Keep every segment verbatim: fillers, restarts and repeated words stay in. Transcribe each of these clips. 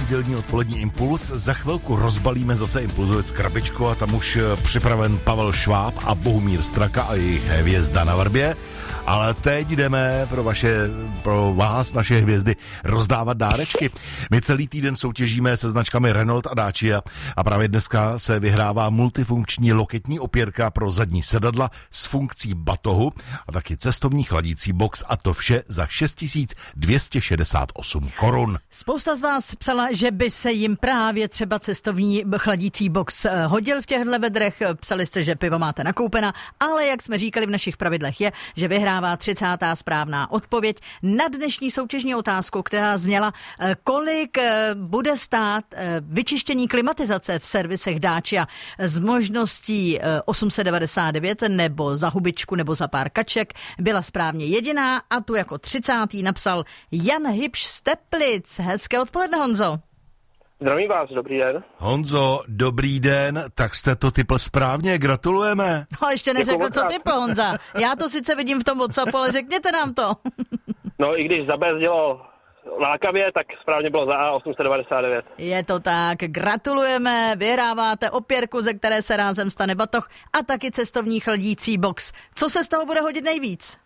pondělní odpolední impuls. Za chvilku rozbalíme zase Impulzovec krabičku a tam už připraven Pavel Šváb a Bohumír Straka a jejich hvězda na vrbě. Ale teď jdeme pro vaše, pro vás, naše hvězdy, rozdávat dárečky. My celý týden soutěžíme se značkami Renault a Dacia a právě dneska se vyhrává multifunkční loketní opěrka pro zadní sedadla s funkcí batohu a taky cestovní chladící box, a to vše za šest tisíc dvě stě šedesát osm korun. Spousta z vás psala, že by se jim právě třeba cestovní chladící box hodil v těchto vedrech. Psali jste, že pivo máte nakoupena, ale jak jsme říkali, v našich pravidlech je, že vyhrává třicátá správná odpověď na dnešní soutěžní otázku, která zněla, kolik bude stát vyčištění klimatizace v servisech Dacia s možností osm set devadesát devět nebo za hubičku nebo za pár kaček. Byla správně jediná a tu jako třicátý napsal Jan Hybš z Teplic. Hezké odpoledne, Honzo. Zdravím vás, dobrý den. Honzo, dobrý den, tak jste to typl správně, gratulujeme. No ještě neřekl, co typl, Honza. Já to sice vidím v tom WhatsAppu, ale řekněte nám to. No i když za B dělo lákavě, tak správně bylo za A osm set devadesát devět. Je to tak, gratulujeme, vyhráváte opěrku, ze které se rázem stane batoh a taky cestovní chladící box. Co se z toho bude hodit nejvíc?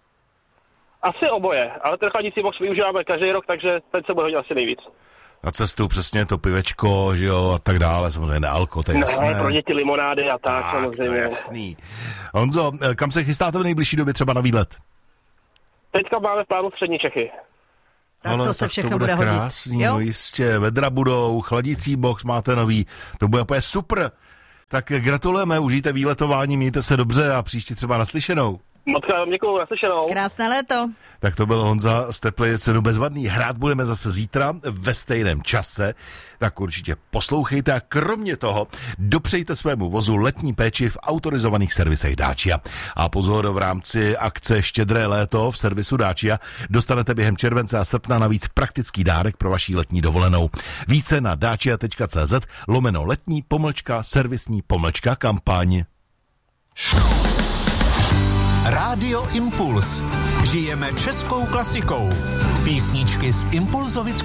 Asi oboje, ale ten chladící box využíváme každý rok, takže teď se bude hodit asi nejvíc. Na cestu přesně to pivečko, že jo, a tak dále, samozřejmě nealko, to je jasné. Ne, pro děti limonády a tak, tak samozřejmě. To je jasný. Honzo, kam se chystáte v nejbližší době třeba na výlet? Teďka máme v plánu střední Čechy. Tak ale to se tak všechno to bude, bude krásný, hodit. No jistě, vedra budou, chladící box máte nový, to bude úplně super. Tak gratulujeme, užijte výletování, mějte se dobře a příště třeba naslyšenou. Moc krát děkuju, naslyšenou. Krásné léto. Tak to byl Honza z Teplic bezvadný. Hrát budeme zase zítra ve stejném čase, tak určitě poslouchejte a kromě toho dopřejte svému vozu letní péči v autorizovaných servisech Dacia. A pozor, v rámci akce Štědré léto v servisu Dacia dostanete během července a srpna navíc praktický dárek pro vaší letní dovolenou. Více na dacia tečka cé zet lomeno letní pomlčka servisní pomlčka kampaň. Rádio Impuls. Žijeme českou klasikou. Písničky z Impulzovic